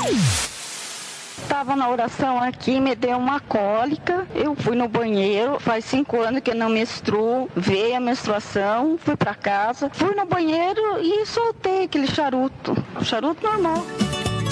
Estava na oração aqui, me deu uma cólica, eu fui no banheiro, faz 5 anos que eu não menstruo, veio a menstruação, fui para casa, fui no banheiro e soltei aquele charuto, o charuto normal.